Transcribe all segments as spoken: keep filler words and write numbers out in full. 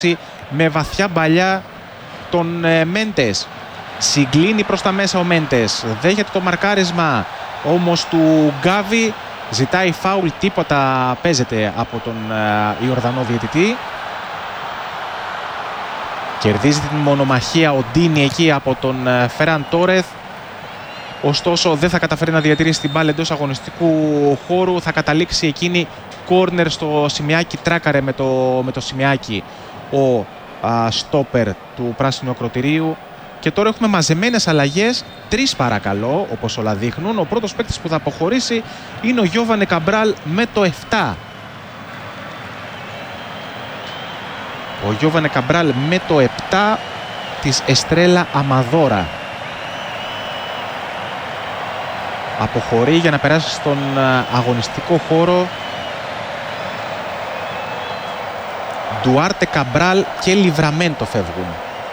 με βαθιά μπαλιά τον ε, Μέντες. Συγκλίνει προς τα μέσα ο Μέντες, δέχεται το μαρκάρισμα όμως του Γκάβι, ζητάει φάουλ, τίποτα παίζεται από τον ε, Ιορδανό διαιτητή. Κερδίζει την μονομαχία ο Ντίνι εκεί από τον ε, Φεράν Τόρεθ. Ωστόσο δεν θα καταφέρει να διατηρήσει την μπάλα εντός αγωνιστικού χώρου. Θα καταλήξει εκείνη κόρνερ στο σημειάκι, τράκαρε με το, με το σημειάκι ο α, στόπερ του πράσινου ακροτηρίου. Και τώρα έχουμε μαζεμένες αλλαγές, τρεις παρακαλώ, όπως όλα δείχνουν. Ο πρώτος παίκτης που θα αποχωρήσει είναι ο Γιόβανε Καμπράλ με το επτά. Ο Γιόβανε Καμπράλ με το επτά της Εστρέλα Αμαδόρα. Αποχωρεί για να περάσει στον αγωνιστικό χώρο. Ντουάρτε, Καμπράλ και Λιβραμέντο φεύγουν.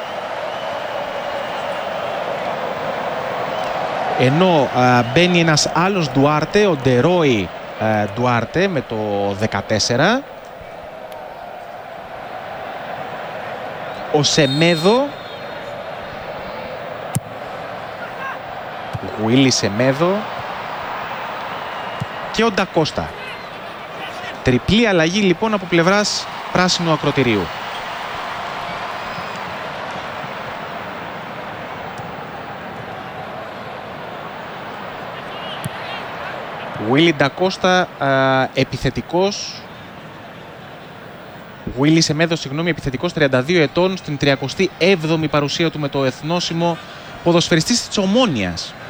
Ενώ α, μπαίνει ένας άλλος Ντουάρτε, ο Ντερόι α, Ντουάρτε με το δεκατέσσερα. Ο Σεμέδο. Γουίλι Σεμέδο. Και ο Ντακώστα. Τριπλή αλλαγή λοιπόν από πλευράς πράσινου ακροτηρίου. Γουίλι Ντακώστα επιθετικός. Γουίλι Σεμέδο, συγγνώμη, επιθετικός, τριάντα δύο ετών, στην τριακοστή έβδομη παρουσία του με το εθνόσημο, ποδοσφαιριστής της Ομόνιας.